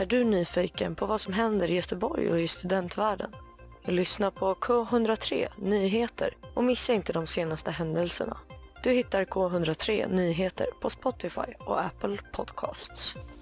Är du nyfiken på vad som händer i Göteborg och i studentvärlden? Lyssna på K103 Nyheter och missa inte de senaste händelserna. Du hittar K103 Nyheter på Spotify och Apple Podcasts.